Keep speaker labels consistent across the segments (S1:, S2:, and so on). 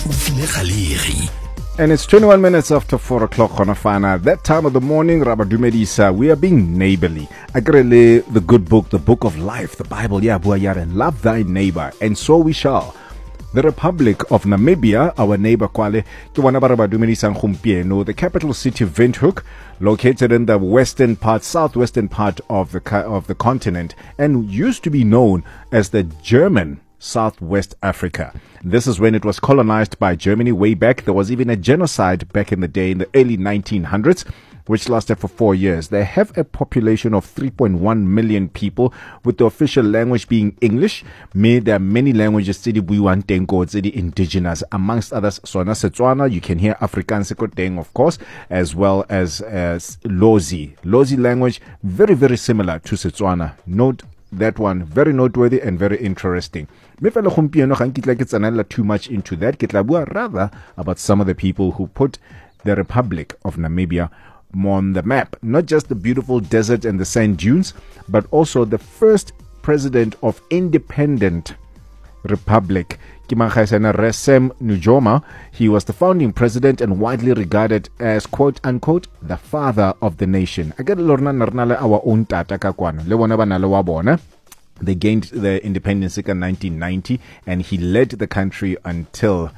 S1: And it's 21 minutes after 4 o'clock on Afana. That time of the morning, Rabadumedisa, we are being neighborly. Agrele, the good book, the book of life, the Bible, and love thy neighbor, and so we shall. The Republic of Namibia, our neighbor Kwale, the capital city of Windhoek, located in the southwestern part of the continent, and used to be known as the German Southwest Africa. This is when it was colonized by Germany way back. There was even a genocide back in the day in the early 1900s, which lasted for 4 years. They have a population of 3.1 million people, with the official language being English. There are many languages, the indigenous, amongst others, Sona Setswana. You can hear Afrikaans, of course, as well as Lozi. Lozi language, very, very similar to Setswana. Note that one, very noteworthy and very interesting. Too much into that. Rather about some of the people who put the Republic of Namibia on the map. Not just the beautiful desert and the sand dunes, but also the first president of independent republic, Resem Nujoma. He was the founding president and widely regarded as, quote unquote, the father of the nation. They gained their independence in 1990, and he led the country until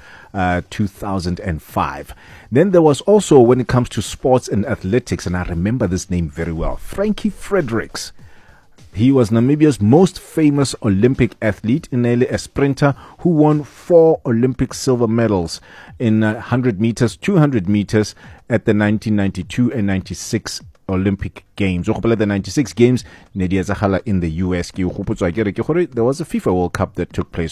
S1: 2005. Then there was also, when it comes to sports and athletics, and I remember this name very well, Frankie Fredericks. He was Namibia's most famous Olympic athlete, a sprinter who won 4 Olympic silver medals in 100 meters, 200 meters at the 1992 and 96 Olympic Games. The 96 Games in the US. There was a FIFA World Cup that took place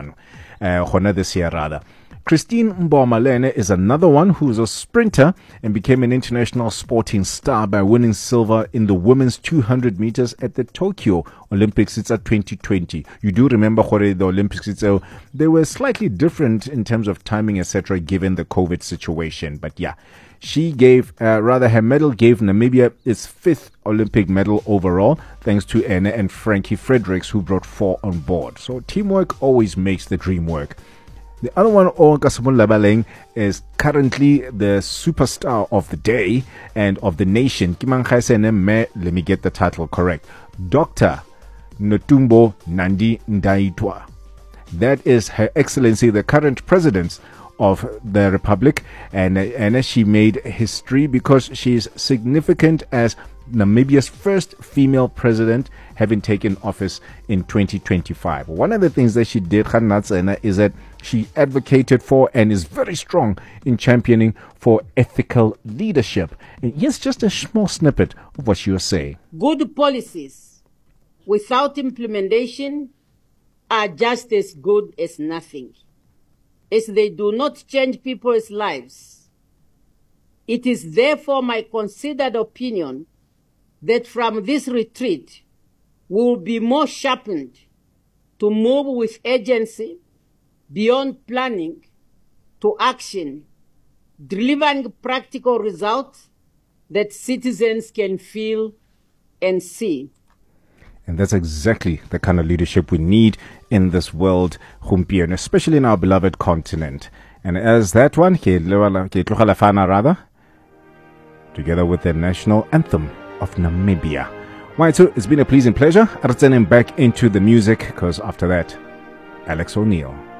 S1: this year rather. Christine Mbomalene is another one who's a sprinter and became an international sporting star by winning silver in the women's 200 meters at the Tokyo Olympics. It's at 2020. You do remember the Olympics, they were slightly different in terms of timing, etc., given the COVID situation. But yeah, she gave, her medal gave Namibia its 5th Olympic medal overall, thanks to Anna and Frankie Fredericks, who brought 4 on board. So teamwork always makes the dream work. The other one, Onkasumul Labaleng, is currently the superstar of the day and of the nation. Let me get the title correct. Dr. Netumbo Nandi Ndaitwah. That is Her Excellency, the current president of the Republic, and she made history because she is significant as Namibia's first female president, having taken office in 2025. One of the things that she did, is that she advocated for and is very strong in championing for ethical leadership. And here's just a small snippet of what she was saying.
S2: Good policies without implementation are just as good as nothing, as they do not change people's lives. It is therefore my considered opinion that from this retreat we will be more sharpened to move with urgency beyond planning to action, delivering practical results that citizens can feel and see.
S1: And that's exactly the kind of leadership we need in this world, and especially in our beloved continent. And as that one, together with the national anthem of Namibia. Right, so it's been a pleasing pleasure. I'll send him back into the music, because after that, Alex O'Neill.